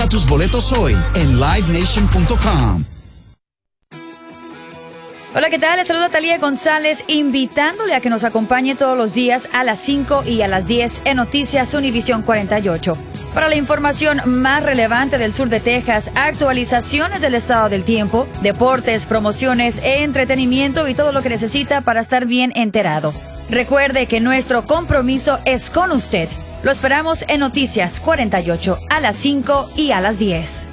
tus boletos hoy en livenation.com. Hola, ¿qué tal? Les saluda Talía González, invitándole a que nos acompañe todos los días a las 5 y a las 10 en Noticias Univisión 48. Para la información más relevante del sur de Texas, actualizaciones del estado del tiempo, deportes, promociones, entretenimiento y todo lo que necesita para estar bien enterado. Recuerde que nuestro compromiso es con usted. Lo esperamos en Noticias 48 a las 5 y a las 10.